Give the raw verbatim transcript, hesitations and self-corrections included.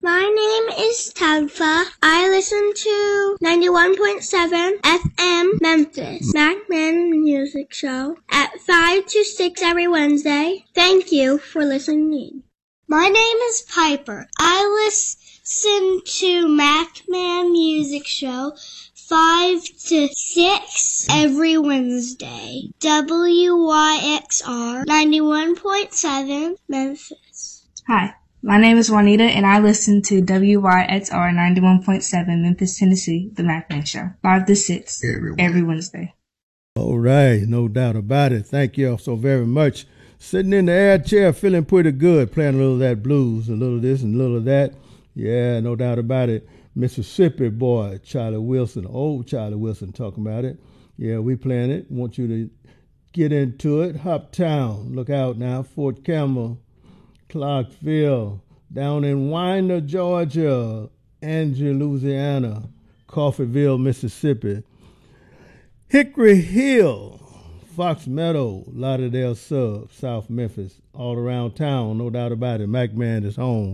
My name is Tagfa. I listen to ninety-one point seven F M Memphis, Macman Music Show at five to six every Wednesday. Thank you for listening. My name is Piper. I listen to Macman Music Show five to six every Wednesday. W Y X R ninety-one point seven Memphis. Hi, my name is Juanita, and I listen to W Y X R ninety-one point seven Memphis, Tennessee, The Macman Show, five to six every, every Wednesday. All right, no doubt about it. Thank you all so very much. Sitting in the air chair, feeling pretty good, playing a little of that blues, a little of this and a little of that. Yeah, no doubt about it. Mississippi boy, Charlie Wilson, old Charlie Wilson talking about it. Yeah, we playing it. Want you to get into it. Hoptown, look out now. Fort Campbell, Clarksville, down in Winder, Georgia, Angie, Louisiana, Coffeyville, Mississippi, Hickory Hill, Fox Meadow, Lauderdale Sub, South Memphis, all around town, no doubt about it. Macman is home.